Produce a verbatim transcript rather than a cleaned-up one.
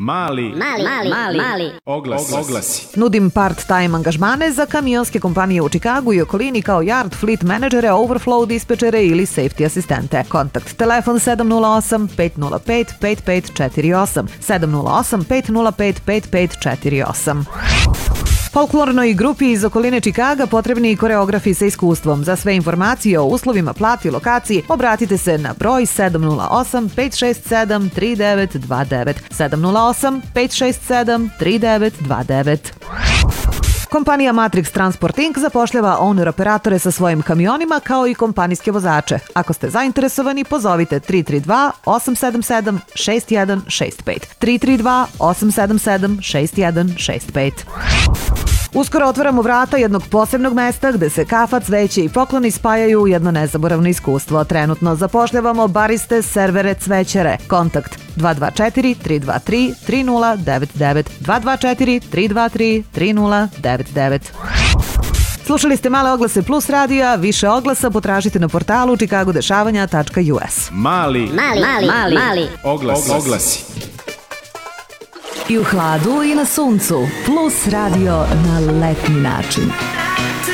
Mali, mali, mali, mali, mali. Oglasi. Oglasi. Nudim part-time angažmane za kamionske kompanije u Čikagu i okolini kao yard fleet menadžere, overflow dispečere ili safety asistente. Kontakt telefon sedam nula osam pet nula pet pet pet četiri osam, sedam nula osam pet nula pet pet pet četiri osam. Folklornoj grupi iz okoline Čikaga potrebni koreografi sa iskustvom. Za sve informacije o uslovima, plati i lokaciji obratite se na broj sedam nula osam pet šest sedam tri devet dva devet, sedam nula osam pet šest sedam tri devet dva devet. Kompanija Matrix Transport incorporated zapošljava owner operatore sa svojim kamionima kao i kompanijske vozače. Ako ste zainteresovani, pozovite tri tri dva osam sedam sedam šest jedan šest pet, tri tri dva osam sedam sedam šest jedan šest pet. Uskoro otvaramo vrata jednog posebnog mesta gde se kafa, cveće i pokloni spajaju u jedno nezaboravno iskustvo. Trenutno zapošljavamo bariste, servere, cvećare. Kontakt dva dva četiri tri dva tri tri nula devet devet, dva dva četiri tri dva tri tri nula devet devet. Slušali ste Male oglase Plus radija, više oglasa potražite na portalu chicagodešavanja tačka u s. Mali, mali, mali, mali, mali. Oglasi. Oglasi. I u hladu i na suncu. Plus radio na letnji način.